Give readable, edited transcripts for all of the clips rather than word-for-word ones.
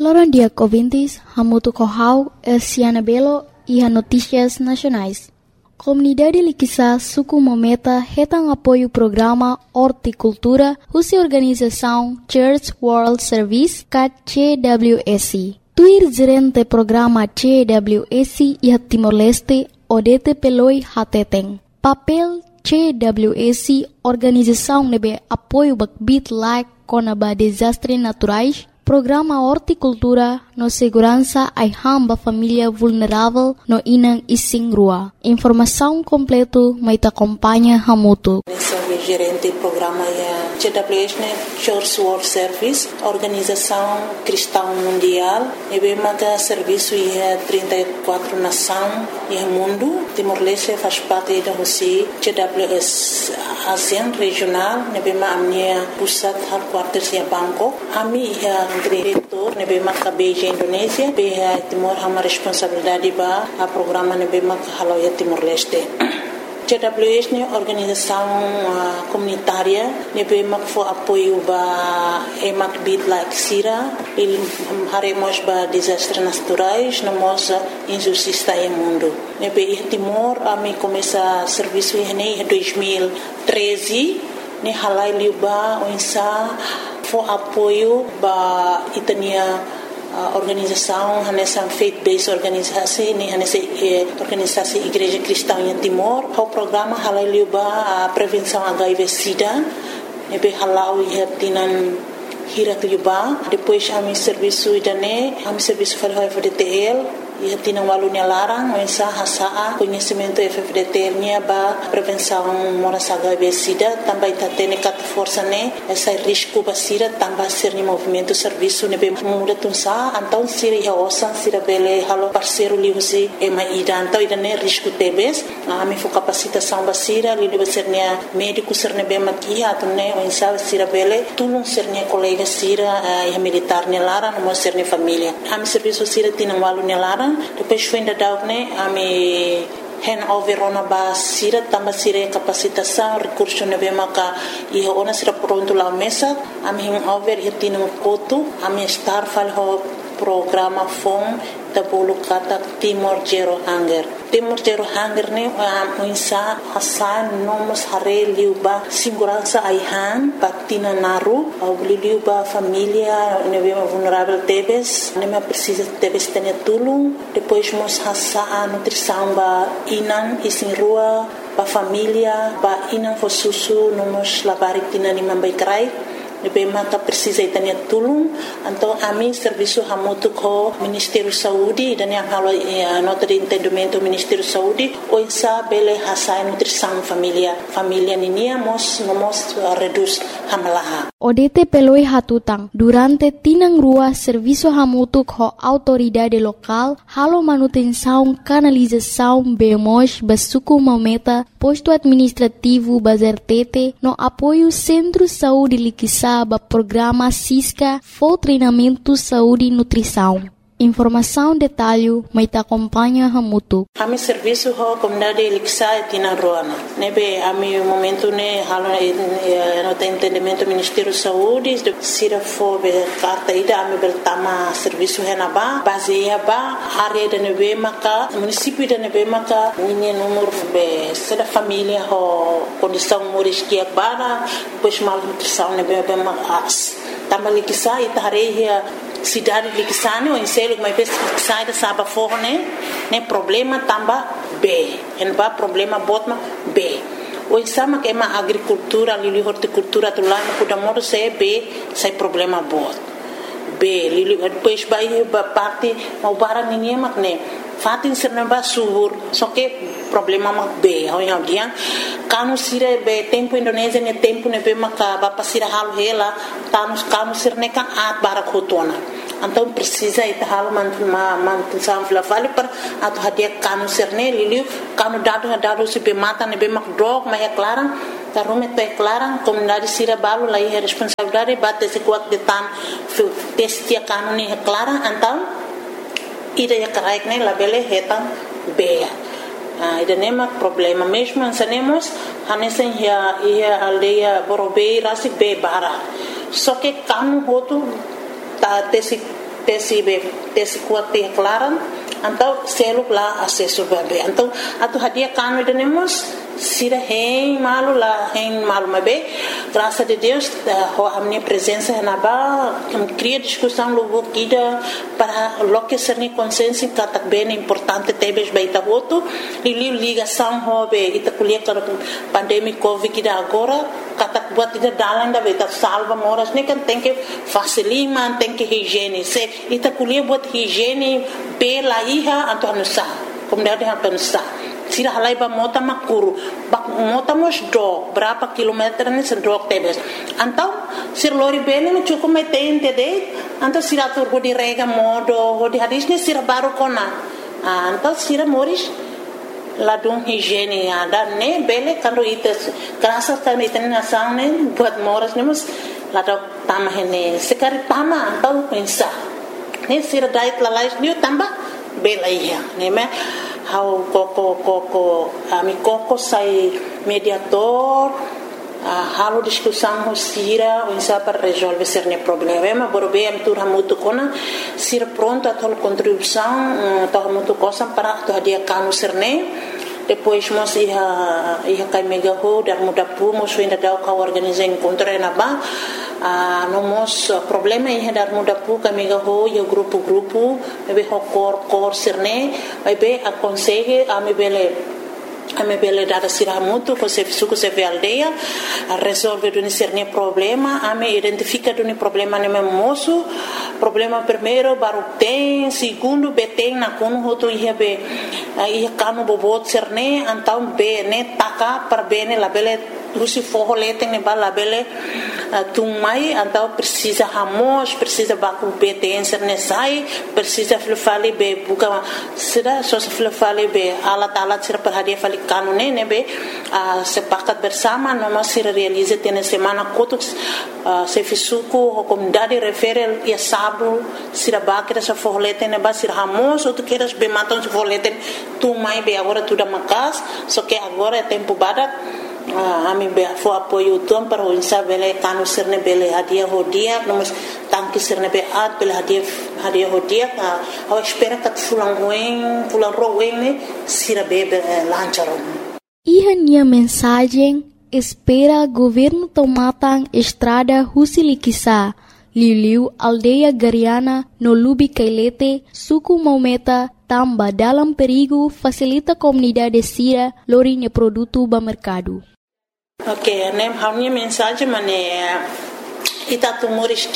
Loran dia ouvintes, hamutu kohau, Elsiana Belo e a Notícias Nacionais. Comunidade Liquiçá Suku Mometa retam apoio o programa Horticultura, cuja organização Church World Service, CWSC. Tuir gerente programa CWSC e a Timor-Leste, Odete Peloi Hateteng. Papel CWSC, organização nebe apoio bakbit like conaba desastres naturais, programa Horticultura no segurança ai hamba família vulnerável no inang ising rua. Informação completo mai te acompanha hamutu. Sou gerente do programa CWS, Church World Service, organização cristã mundial. E bem mata serviço em 34 nações e mundo. Timor-Leste faz parte da Rússia, CWS ASEAN regional. E bem ma amnia pusat headquarters em Bangkok. Ami diretor nebe maka Beijing Indonesia be Timor hama responsabilidade ba a programa nebe maka haloya Timor-Leste. CWS ni organização comunitária nebe mak fo apoio ba emak bit like sira il haremos ba desastres naturais no mosa injustiça em mundo. Nebe Timor ami começa serviço em 2013 ni halai liuba oinsa for apoio ba itania organização nessa faith-based organisasi ni nessa organisasi Igreja Cristã em Timor. O programa halai liuba a prevenção HIV/SIDA nebe halau ihatinan hirak liuba. Depois ami serviço idane ami serviço para o FDTL e tinha um aluno larang mensa hasa conhecimento FFDT nya ba prevenção moras HIV/SIDA também tá tendo cat força né essa risco basira também ser ni movimento serviço ne muda tunsa então sira ya osan sira bele halo parceiro liusi e mai então ida ne risco tebes ami fo capacitação basira li deve ser nya médico ser ne be makia tu ne mensa sira bele tulung ser nya colega sira e militar ne larang mo ser ne família ami serviço sira tinha um aluno larang. Depois foi ainda daune ami handover ona ba sira tamba sira capacitação recurso nebe maka e ona sira pronto lá mesa ami handover hitino kotu ami star fal ho programa fom tabulu kata Timor Zero Hunger. Timor Zero Hunger ne muinsa hasan nomos hare liuba segurança aihan patina naru au liuba família nebe vulnerável tebes neme precisa tebes tenia tulung depois mos hasa nutrição ba inan isin rua ba família ba inan fosusu nomos labarik tina ni mambai krai nebe maka precisa itania tulung então ami serviço hamutu ko Ministério Saúde dan yang halo nota de entendimento Ministério Saúde o insa bele hasa nutrição família ninia mos reduz hamalaha. Odete peloi hatutang durante tinang rua serviço hamutu ko autoridade local halo manutenção canalização bemos basuku mometa posto administrativo bazertete no apoio Centro Saúde Liquiçá ba programa Cisca for treinamento saúde e nutrição. Informação detalhe mai te acompanha hamutu. Ami serviço ho comunidade Liquiçá tina roana. Nebe ami momento ne halo no entendimento Ministério Saúde sira fo be carta ida ami beltama serviço henaba baseia ba área de nebe maka município de nebe maka ninha número be seda família ho condição moris que bara depois mal nutrição nebe be mas tama Liquiçá itareia cidade Liquiçá ne o inselo mai pes sai da saba forne ne problema tamba b en ba problema botma b o insama que ma agricultura lili horticultura tu lá no kudamoro se b sai problema bot b lili depois ba parte mau bara ninguém mak ne fatin serna ba subur só que problema mak b ho yang dia kanu sire be tempo Indonesia ne tempo ne be maka ba pasira halu hela kanu sirne ka at bara khotona então precisa ita hal mantu samfla vale para atu hadia kanu serne liliu kanu dado se be mata ne be mak drog ma é clara tarume te clara comunidade sira balu lai responsabilidade bate se kuat de tan testia kanu ne clara então ida ya karaik ne labele hetan beya ida nema problema mesmo ansanemos hanesen ia aldeia borobei rasi be bara só que kanu hotu ta tesi tesi kuat te klaran então selo lá acesso bebê então atu hadia kanu denemos sira hein malu mabe graças a Deus a minha presença na ba cria discussão logo ida para loque ser ni consciência que tá bem importante tebes baita voto e ligação hobe ita kuliah para pandemia covid ida agora kata buat ida dalan da baita salva moras ne kan tem que facilima tem que higiene se ita kuliah buat higiene pela iha atau anusa kemudian atau anusa sira halai ba mota makuru mota mos do berapa kilometer ni sedok tebes antau sir lori bene no cukup metente de antau sira tur di rega modo di hadis ni sira baru kona antau sira moris ladung higiene ada ne bele kalau itu kerasa kan itu nasang ne buat moras ni mus ladok tamah ne sekali tama antau pensa ne sira dait lalais ni tambah bela iya ne me how koko ami koko sai mediator halo discussão sira insa para resolver cerne problema borbe am tur hamutu kona sira pronto a tol contribuição to hamutu cosa para to dia kanu cerne depois mos ia kai mega ho dar muda pu mos ainda dau ka organizar encontro na ba no mos problema ia dar muda pu ka mega ho ia grupo be ho cor cerne be aconselhe a me bele dada sira muito com se suco se aldeia a resolver do cerne problema a me identifica do problema ne moço problema primeiro baru tem segundo beteng na kono hoto ia be ia kanu bobot cerne então be ne taka per bene la bele lusi forro leteng ne bala bele tumai então precisa ramos precisa baku beteng cerne sai precisa fale be buka sira so fale be alat sira per hadia fale kanu ne be sepakat bersama noma sira realiza tena semana kotuk se fisuku comunidade referel ia sabu sira bakira sa forro leteng ne ba sira ramos outro queiras be matam se forro leteng tumai be agora tudo makas só que agora é tempo badak ami be fo apoio tom para o insa bele kanu serne bele hadia hodia nomos tanki serne be at bele hadia hodia a espera que fulan roen ne sira be lancharon Ihania mensagem espera governo tomatan estrada Husilikisa Liliu aldeia Gariana no Lubi Kailete suku Maumeta tamba dalam perigo facilita comunidade sira lorinha produto ba mercado. Ok, nem a minha mensagem ita tu moris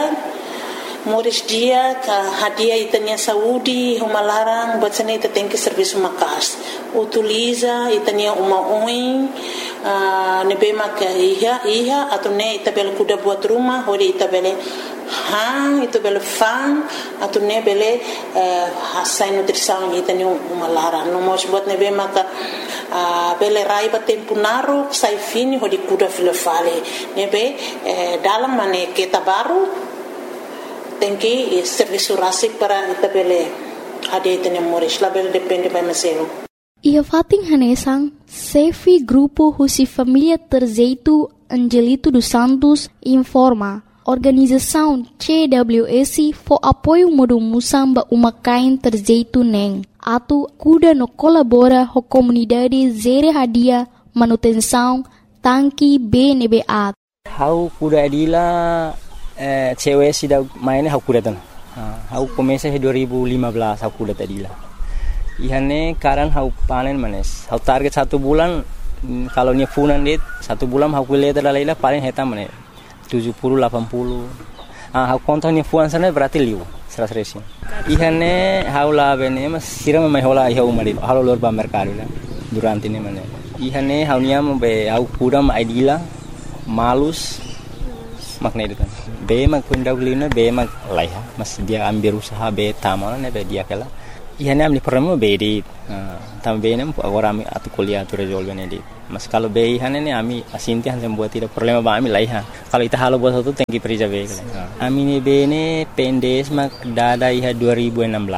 dia ka hadia itania saúde uma larang bacana ita tem que serviço makas utiliza itania uma oin nebe maka iha atau ne ita bel kuda buat rumah hori ita bele ita bele fan atau ne bele hasai nutrição itania uma larang no mos buat nebe maka bele raiba tempo naru sai fini hori kuda filofale nebe dalam mane kita baru tem que serviço rasik para itabele ade itene moris label depende by meselo ia fating hanesang sefi grupo husi família terzeito Angelito dos Santos informa organização CWS for apoio modo musamba uma kain terzeito neng atu kuda no colabora ho comunidade zere hadia manutenção tanki BNBA how kuda adila cewek sudah mainnya aku datang. Aku komesa 2015 aku datang tadi lah. Ihane karan aku panen manes. Aku target 1 bulan kalau nya funan dit 1 bulan aku lihat lalailah paling hetam manes 70-80. Aku kontak nya funan sana berarti liu 100. Ihane aku lah bene mas siram mai hola iha umari. Halo lor ba mercado lah durante ini manes. Ihane aku nya be aku kuram idila malus makna itu kan. Be mag pundaglina be mag laiha mas dia ambil usaha be tamana ne be dia kala ihane amni problema be di tam be nem agora ami atu kuliah tu resolve ne di mas kalau be ihane ne ami asinti han buat tidak problema ba ami laiha kalau ita halo buat satu tengki perija be ami ne be ne pendes mag dada iha 2016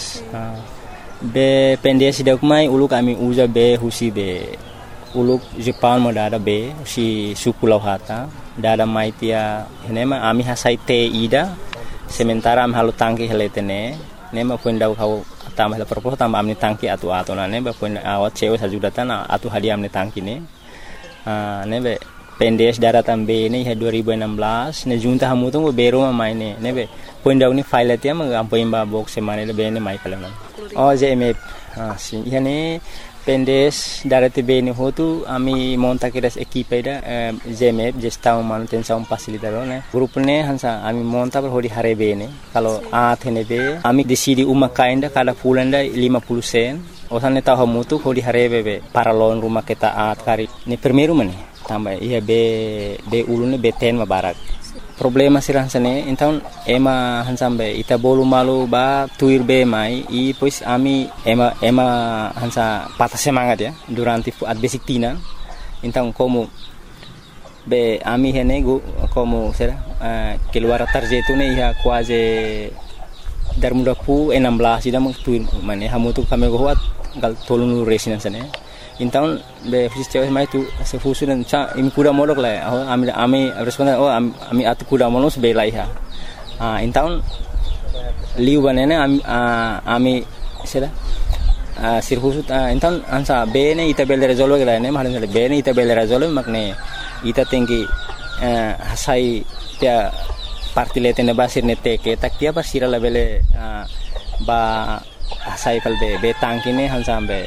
be pendes dak mai uluk ami uza be husi be uluk Jepang mo dada be si suku lauhata dada maitia henema ami hasai te ida sementara am halu tangki heletene ne ma pun dau kau tambah la propos tambah amni tangki atu na ne ba pun awat cewek sajudatan atu hadiah amni tangki ne ne be pendes daratan be ne 2016 ne junta hamu tu bero ma mai ne be pun dau ni file tia ma ampo imba box semane le be ne mai kala oh JMF si yani pendes darati be ne hotu ami monta kiras equipe da JMF gestão manutenção facilitador ne grupo ne hansa ami monta per hodi hare be ne kalau athene be ami decidi uma kainda kada pulanda 50 sen osane tahu hamu tu hodi hare be paralon rumah kita at kari ne primeiro mane tambah iya be ulune be ten mabarak problema sirang sane então ema hansambe ita bolu malu ba tuir be mai e pois ami ema hansa patah semangat ya durante at basic tina então como be ami hene como será keluar tarjeta ne ia quase dar muda pu 16 ida tuir mane hamu tu kami goat gal tolunu resinan sane então be fisios mai tu se fusu dan cha imi kuda molok la ami responden ami atu kuda molos be lai ha então liu banene ami sera sirfusu então ansa be ne ita bel resolve la ne mahalan be ne ita bel resolve makne ita tinggi hasai tia parti letene basir ne teke tak tia basira la bele ba hasai kal be tangki ne hansa be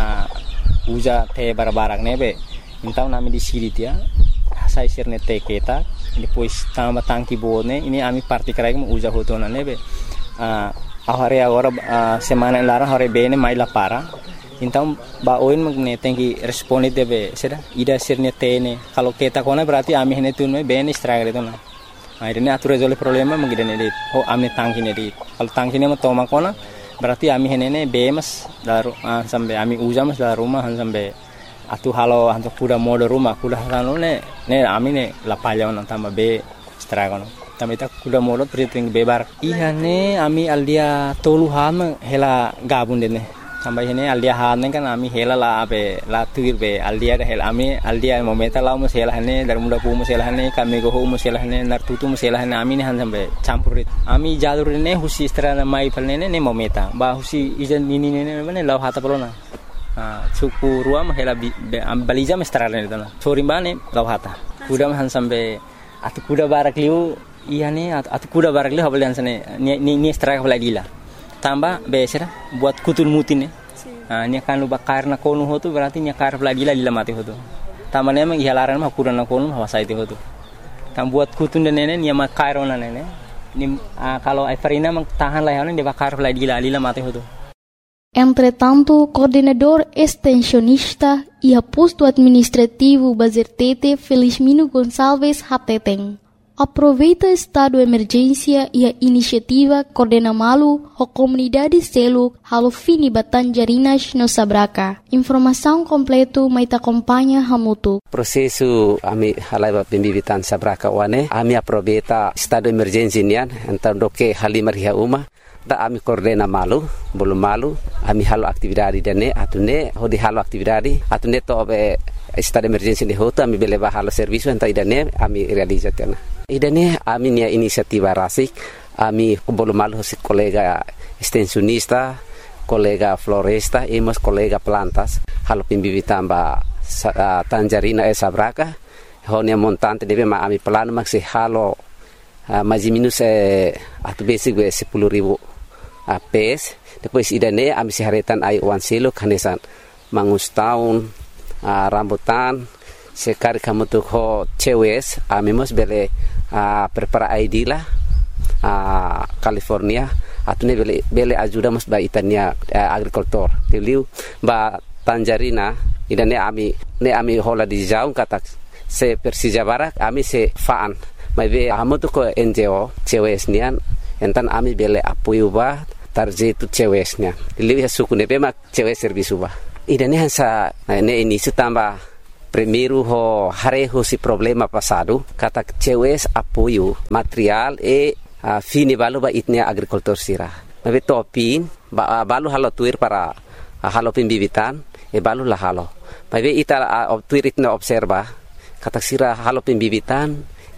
uja te barbarak nebe então nami di siri dia sai sirne te keta depois tama tangki bone ini ami parti krai mo uja hotona nebe ahare agora semana lara hore bene mai la para então ba oin magne tenki responde debe sera ida sirne tene kalau keta kona berarti ami hene tunme bene stragre tona akhirnya atur resolve problema mengidane dit ami tangki ne dit kalau tangki ne mo toma kona berarti ami henene bemas daru sampai ami ujamas daru rumah sampai atu halo hantu kuda mode rumah kuda halo ne ami ne lapalya on tambah be stragon tambah ita kuda mode priting bebar iya ne ami aldia toluhan hela gabun dene tambah hene aldia han kan ami hela la be la tuir be aldia hela ami aldia momenta la musela hene dar muda pu musela hene kami go ho musela hene nar tutu musela hene ami ne han sampai campurit ami jalur ne husi strana mai palne ne momenta ba husi ijan nini ne mane law hata polona suku ruam hela balija mestrana ne tana sorimbane law hata kuda han sampai atu kuda barak liu iya ne atu kuda barak liu habalian sane ni straka balila tambah besera buat kutul mutin nya kan luba karna konu hotu berarti nya kar lagila lila mati hotu tambah ne mang ihalaran mah kurana konu hawasa itu hotu tam buat kutun dan nene nya makarona nene ni kalau Everina mang tahan lah ne de bakar lagila lila mati hotu. Entretanto, coordenador extensionista e posto administrativo Bazertete Felizmino Gonçalves Hateteng aproveita estado de emergência e a iniciativa coordena malu a comunidade selo halo fini Batanjarinas no Sabraca. Informação completo mai acompanha hamutu. Prosesu ami halai pembibitan Sabraca wane ami aproveita estado de emergência nian então doke halimar hia uma da ami coordena malu belum malu ami halo aktividade dane atune hodi halo aktividade atune to be estado de emergência de hota ami beleba halo serviço então idane ami realizatena idane ami nia inisiativa rasik ami belum malu si kolega extensionista kolega floresta e mas kolega plantas halo pembibitan ba Tanjarina Sabraca honia montante debe ma ami plano maksi halo mais minus atu basic 10.000 PS depois idane ami siharetan ai wan selo kanesan mangus tahun rambutan sekali kamu tuh ho cewes ami mos bele prepara ID lah California atune bele ajuda mos ba itania agricultor teliu ba Tanjarina idane ami hola di jauh kata se Persija Barak ami se faan mai be amu tu ko NGO cewes nian entan ami bele apoio ba tarje tu cewes nian liu suku ne be mak cewes servisu ba idane hansa ne ini tambah primeiro ho hare ho si problema passado kata cewes apoio material fini balu ba itnia agricultor sira mai be topin balu halo tuir para halo pembibitan balu la halo mai be ita tuir itna observa kata sira halo pembibitan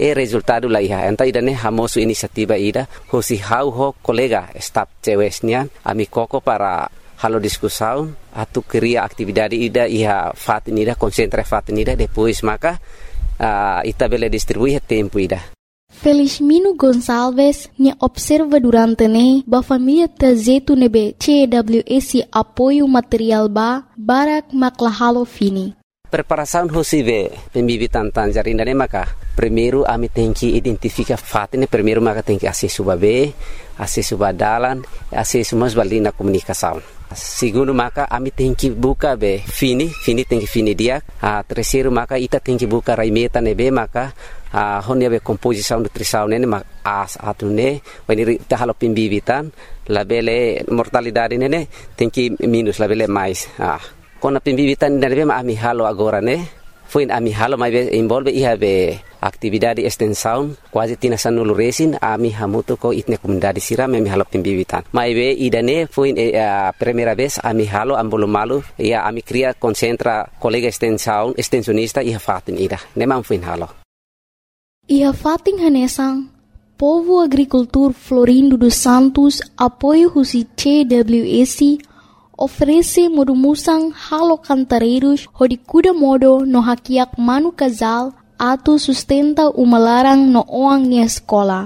resultado la iha enta idane hamosu inisiativa ida hosi hau ho kolega staf cewesnian ami koko para halo discussão atu cria atividade ida iha fatin ida concentra fatin ida depois maka ita bele distribui tempo ida. Felizmino Gonçalves nya observa durante ne ba família tazetu nebe CWS apoio material ba barak maklahalo fini. Preparação hosive pembibitan tanjarinda ne maka primeiro ami tem que identificar fatin primeiro maka tem que acesso babe acesso badalan acesso mas balina comunicação. Segundo maka ami tem que buka be fini tem que fini dia. Terceiro maka ita tem que buka raimeta nebe maka honia be composição nutrição nene atune wani ta halo pembibitan labele mortalidade nene tem que minus labele mais. Kona pembibitan nebe ami halo agora ne foi ami halo mai be envolve iha be atividade extensão quase tina sanulu resin ami hamuto ko itne comunidade sira ami halo pembibitan mai be idane foi primeira vez ami halo ambolo malu ia ami cria concentra colega extensão extensionista iha fatin ida nemang foi halo iha fatin hanesang Povo Agricultor Florindo dos Santos apoio husi CWS oferece modumusang halo cantareiros hodikuda modo no hakiak manu casal atu sustenta umalarang no oang ni escola.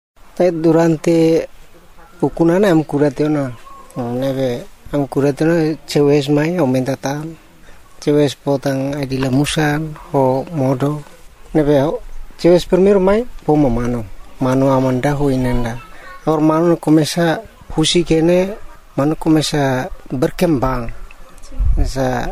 Durante pukunana am kuratena neve am kuratena cewes mai aumenta tam cewes potang adila musan ho modo neve cewes primeiro mai poma mano amanda ho inenda or mano começa husi kene mano começa berkembang sa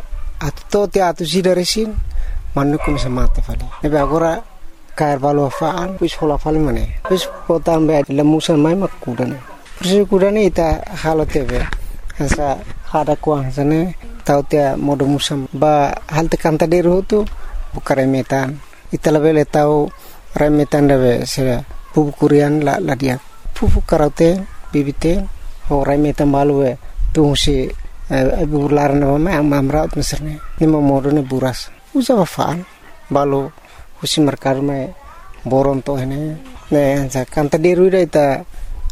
atu sida resin mano começa mate fali nebe agora cair valo faan pus hola fali mane pus potan be lemusan mai makudan persi kudane ita halo tebe sa hada kuang sane tau tia modo musam ba halte kanta deru tu bukare metan ita lebele tau remetan debe se pupu kurian la dia pupu karate bibite ho remetan balwe tu si bular na ma amraut meserne ni modo ne buras usa faan balo husi merkar me boron to hene ne sa kanta deru ita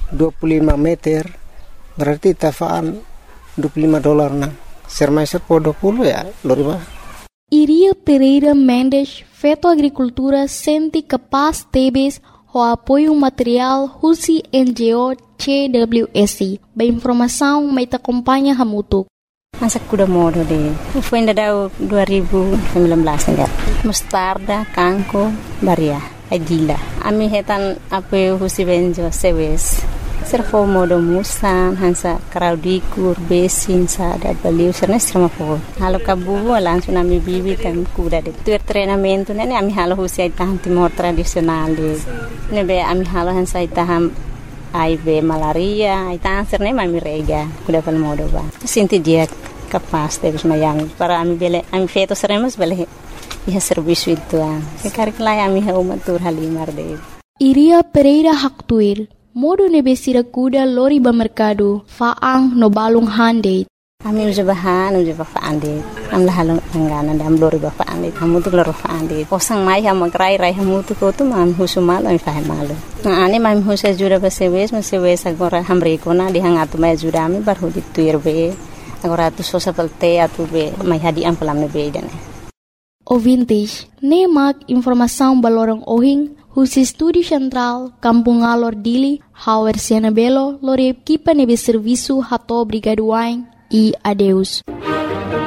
25 meter berarti tafaan $25 na sermaiser po 20 ya loriba. Iria Pereira Mendes feto agricultura sente capaz tebes o apoio material husi NGO CWS. Ba informação mai ta acompanha hamutuk. Masa kuda modo de foi ainda dau 2019 enggak mustarda kangko baria adila ami hetan apoio husi benjo sewes servo modo musan hansa kraudikur besin sa da baliu sernes sama po halo kabu langsung ami bibi tan kuda de tuer treinamento nene ami halo husi itaham timor tradisional de nebe ami halo hansa itaham aibe malaria itaham serne mami rega kuda pal modo ba sinti dia capaz de mayang para ami bele ami feto seremos bele iha serviço itu sekar klai ami ha umatur halimar de Iria Pereira Haktuir modo nebesira kuda lori ba mercado faang no balung hande ami uja faande am la halong angana dam lori ba faande hamutu loro faande posang mai ha magrai rai hamutu ko tu mam husumal ai fa malo na ani mam husa jura ba sewes agora hamre ko na di hangatu mai jura ami bar hudit tuir be agora tu sosa pelte atu be mai hadi am pelam ne be idane ouvintes nemak informação balorong ohing husi Estúdio Central, Kampung Alor Dili, Hauer Siana Belo, Lore Kipa Nebe Serviço Hato Brigaduain e adeus.